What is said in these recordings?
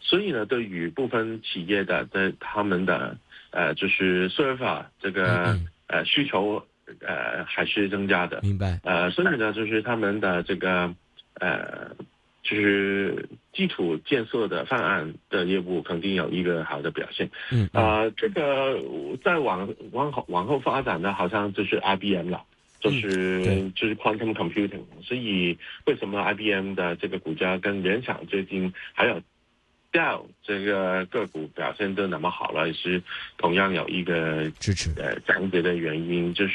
所以呢，对于部分企业的他们的就是 server 这个需求还是增加的。 明白。 所以呢，就是他们的这个就是基础建设的方案的业务肯定有一个好的表现。这个再往后发展的，好像就是 IBM 了。就是 quantum computing， 所以为什么 IBM 的这个股价跟联想最近还有Dell 这个个股表现得那么好了，也是同样有一个支持讲解的原因，就是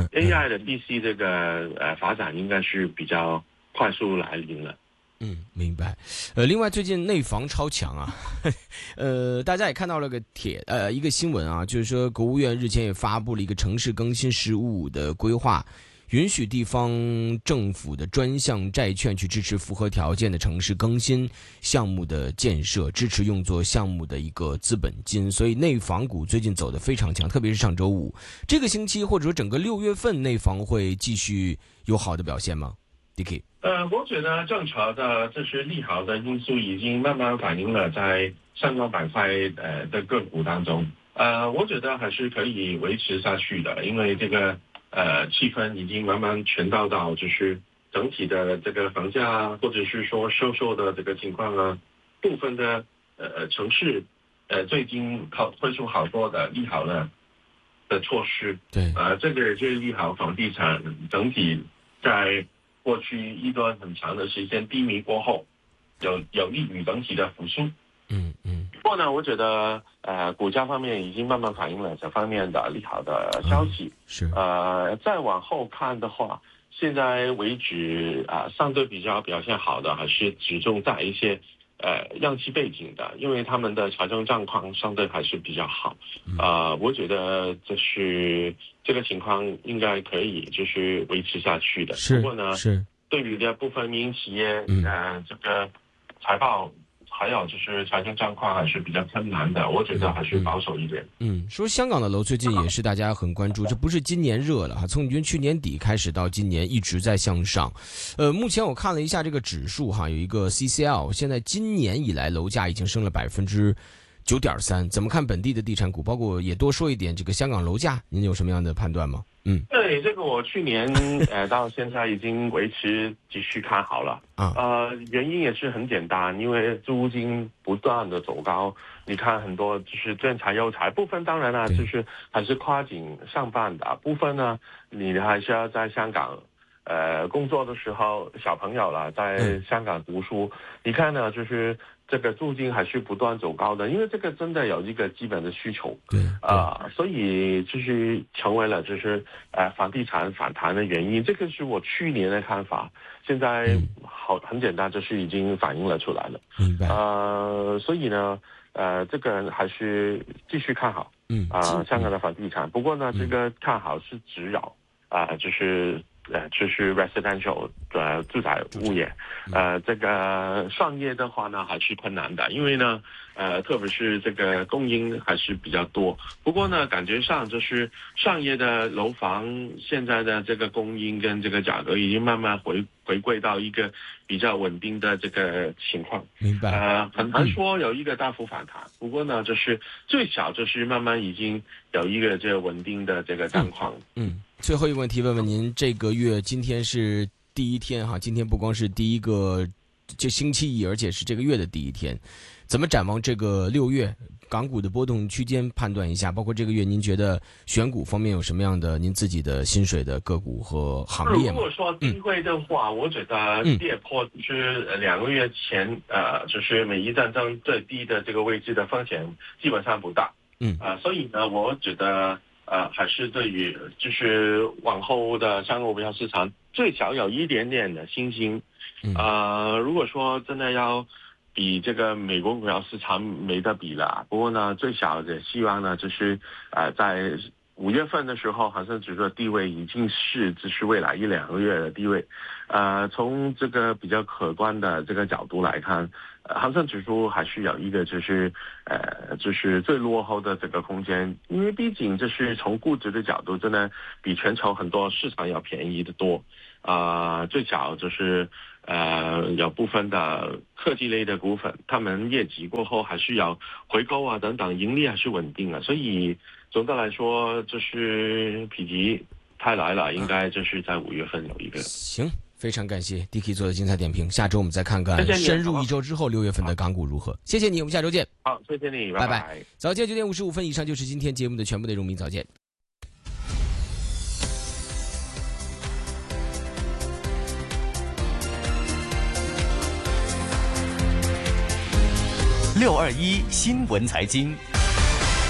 AI 的 PC 这个发展应该是比较快速来临了。 明白。另外最近内房超强啊，大家也看到了一个新闻啊，就是说国务院日前也发布了一个城市更新15的规划，允许地方政府的专项债券去支持符合条件的城市更新项目的建设，支持用作项目的一个资本金。所以内房股最近走得非常强，特别是上周五。这个星期或者说整个6月份，内房会继续有好的表现吗 ？Dicky？ 我觉得正常的这些利好的因素已经慢慢反映了在相关板块的个股当中。我觉得还是可以维持下去的，因为这个气氛已经慢慢传导到就是整体的这个房价或者是说销售的这个情况啊，部分的城市最近推出好多的利好的措施。 对。 这个也就是利好房地产整体在过去一段很长的时间低迷过后，有利于整体的复苏。不过呢，我觉得股价方面已经慢慢反映了这方面的利好的消息。 是。 再往后看的话，现在为止相对比较表现好的还是集中在一些央企背景的，因为他们的财政状况相对还是比较好。我觉得就是这个情况应该可以就是维持下去的。不过呢，对于的部分民营企业这个财报还有就是财政状况还是比较困难的，我觉得还是保守一点。 说香港的楼最近也是大家很关注，这不是今年热了哈，从去年底开始到今年一直在向上。目前我看了一下这个指数哈，有一个 CCL， 现在今年以来楼价已经升了9.3%。怎么看本地的地产股？包括也多说一点这个香港楼价，您有什么样的判断吗？ 对，这个我去年到现在已经维持继续看好了。原因也是很简单，因为租金不断的走高，你看很多就是建材优材部分，当然了就是还是跨境上班的部分呢，你还是要在香港工作的时候，小朋友啦在香港读书，你看呢就是这个租金还是不断走高的，因为这个真的有一个基本的需求。所以就是成为了就是房地产反弹的原因，这个是我去年的看法，现在很简单，就是已经反映了出来了。 明白。 所以呢这个还是继续看好香港的房地产。不过呢这个看好是只有就是 residential 住宅物业。这个商业的话呢还是困难的，因为呢特别是这个供应还是比较多。不过呢感觉上就是商业的楼房现在的这个供应跟这个价格已经慢慢回归到一个比较稳定的这个情况。 明白。 很难说有一个大幅反弹。不过呢就是最少就是慢慢已经有一个这个稳定的这个状况。 最后一个问题问问您，这个月今天是第一天哈，今天不光是第一个这星期一，而且是这个月的第一天，怎么展望这个6月港股的波动区间判断一下？包括这个月您觉得选股方面有什么样的您自己的薪水的个股和行业吗？ 如果说机会的话，我觉得跌破就是2个月前就是美伊战争最低的这个位置的风险基本上不大。所以呢我觉得还是对于就是往后的香港股票市场最少有一点点的信心。如果说真的要比这个美国股票市场没得比了，不过呢最小的希望呢就是在5月份的时候，恒生指数的地位已经是只是未来1-2个月的地位。从这个比较可观的这个角度来看，恒生指数还是有一个就是最落后的这个空间，因为毕竟这是从估值的角度，真的比全球很多市场要便宜的多。最少就是有部分的科技类的股份，他们业绩过后还是要回购啊等等，盈利还是稳定啊，所以总的来说就是否极泰来了，应该就是在5月份有一个。 行，非常感谢 Dicky 做的精彩点评，下周我们再看看深入一周之后6月份的港股如何。谢谢你，我们下周见。 好，谢谢你， 拜拜。早间9点55分，以上就是今天节目的全部内容，明早见。 621新闻财经。